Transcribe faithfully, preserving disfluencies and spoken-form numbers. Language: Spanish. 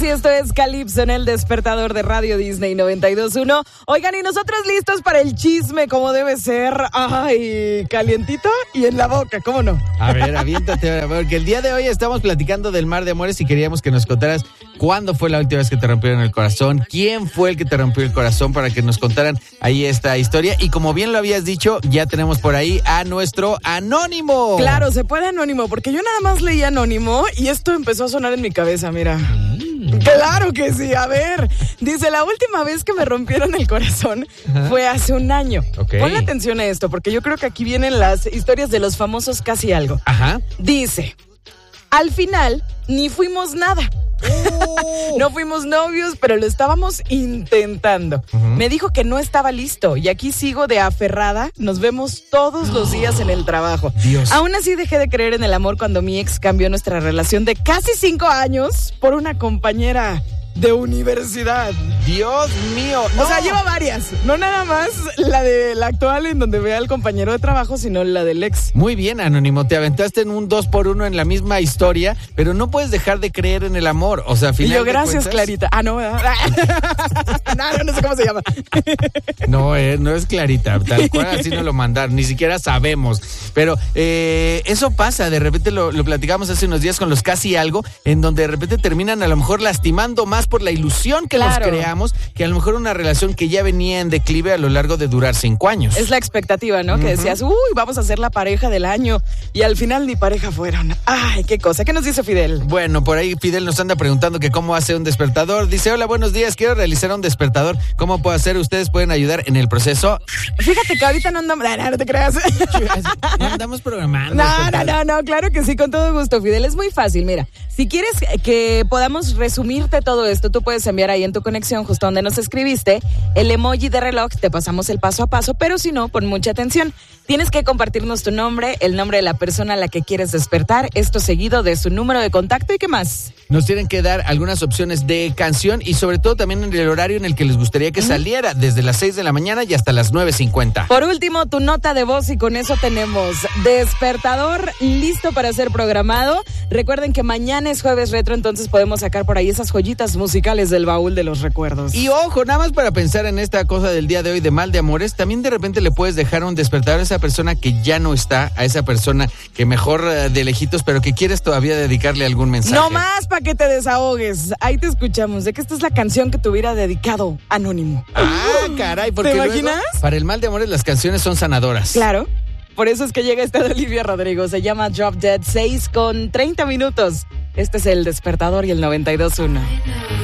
Sí, esto es Calypso en el despertador de Radio Disney noventa y dos punto uno. Oigan, y nosotros listos para el chisme, como debe ser. Ay, calientito y en la boca, ¿cómo no? A ver, aviéntate, porque el día de hoy estamos platicando del mar de amores y queríamos que nos contaras cuándo fue la última vez que te rompieron el corazón, quién fue el que te rompió el corazón, para que nos contaran ahí esta historia. Y como bien lo habías dicho, ya tenemos por ahí a nuestro anónimo. Claro, se puede anónimo, porque yo nada más leí anónimo y esto empezó a sonar en mi cabeza, mira. Claro que sí, a ver, dice, la última vez que me rompieron el corazón Ajá. fue hace un año. Okay. Ponle atención a esto, porque yo creo que aquí vienen las historias de los famosos casi algo. Ajá. Dice, al final ni fuimos nada. Oh. No fuimos novios, pero lo estábamos intentando. Uh-huh. Me dijo que no estaba listo y aquí sigo de aferrada. Nos vemos todos oh. los días en el trabajo. Dios. Aún así dejé de creer en el amor cuando mi ex cambió nuestra relación de casi cinco años por una compañera de universidad. Dios mío. No. O sea, lleva varias. No nada más la de la actual en donde ve al compañero de trabajo, sino la del ex. Muy bien, Anónimo. Te aventaste en un dos por uno en la misma historia, pero no puedes dejar de creer en el amor. O sea, al final y yo, gracias, Clarita. Ah, no, ¿verdad? no, no, no sé cómo se llama. no, eh, no es Clarita. Tal cual así nos lo mandaron. Ni siquiera sabemos. Pero eh, eso pasa. De repente lo, lo platicamos hace unos días con los casi algo, en donde de repente terminan a lo mejor lastimando más por la ilusión que claro. nos creamos, que a lo mejor una relación que ya venía en declive a lo largo de durar cinco años. Es la expectativa, ¿no? Uh-huh. Que decías, uy, vamos a ser la pareja del año, y al final ni pareja fueron. Ay, qué cosa. ¿Qué nos dice Fidel? Bueno, por ahí Fidel nos anda preguntando que cómo hace un despertador. Dice, hola, buenos días, quiero realizar un despertador. ¿Cómo puedo hacer? ¿Ustedes pueden ayudar en el proceso? Fíjate que ahorita no andamos... No, no te creas. No andamos programando. No, no, no, no, claro que sí, con todo gusto, Fidel. Es muy fácil, mira. Si quieres que podamos resumirte todo esto, tú puedes enviar ahí en tu conexión, justo donde nos escribiste, el emoji de reloj, te pasamos el paso a paso, pero si no, pon mucha atención. Tienes que compartirnos tu nombre, el nombre de la persona a la que quieres despertar, esto seguido de su número de contacto y qué más. Nos tienen que dar algunas opciones de canción y sobre todo también en el horario en el que les gustaría que saliera, desde las seis de la mañana y hasta las nueve cincuenta. Por último, tu nota de voz y con eso tenemos despertador listo para ser programado. Recuerden que mañana es jueves retro, entonces podemos sacar por ahí esas joyitas musicales del baúl de los recuerdos. Y ojo, nada más para pensar en esta cosa del día de hoy de mal de amores, también de repente le puedes dejar un despertador a esa persona que ya no está, a esa persona que mejor uh, de lejitos, pero que quieres todavía dedicarle algún mensaje. No más para que te desahogues. Ahí te escuchamos. De que esta es la canción que te hubiera dedicado Anónimo. Ah, caray, porque ¿te imaginas? Luego, para el mal de amores las canciones son sanadoras. Claro. Por eso es que llega esta de Olivia Rodrigo. Se llama Drop Dead, seis con treinta minutos. Este es el despertador y el noventa y dos punto uno.